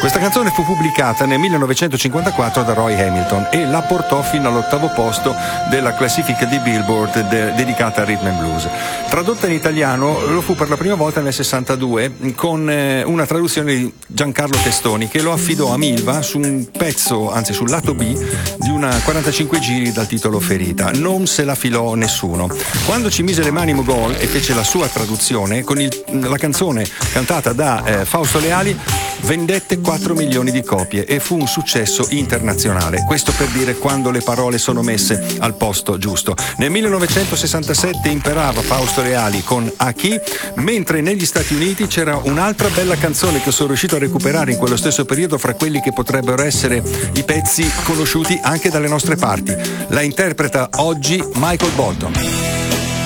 Questa canzone fu pubblicata nel 1954 da Roy Hamilton e la portò fino all'8° posto della classifica di Billboard dedicata al rhythm and blues. Tradotta in italiano lo fu per la prima volta nel 62 con una traduzione di Giancarlo Testoni, che lo affidò a Milva su un pezzo, anzi sul lato B di una 45 giri dal titolo Ferita. Non se la filò nessuno. Quando ci mise le mani Mogol e fece la sua traduzione con la canzone cantata da Fausto Leali, vendette 4 milioni di copie e fu un successo internazionale. Questo per dire quando le parole sono messe al posto giusto. Nel 1967 imperava Fausto Leali con A chi, mentre negli Stati Uniti c'era un'altra bella canzone che sono riuscito a recuperare in quello stesso periodo fra quelli che potrebbero essere i pezzi conosciuti anche dalle nostre parti. La interpreta oggi Michael Bolton.